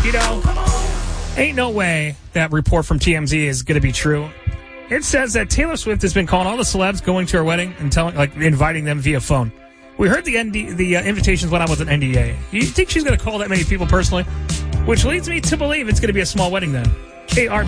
You know, ain't no way that report from TMZ is going to be true. It says that Taylor Swift has been calling all the celebs going to her wedding and inviting them via phone. We heard the invitations went out with an NDA. You think she's going to call that many people personally? Which leads me to believe it's going to be a small wedding then. KR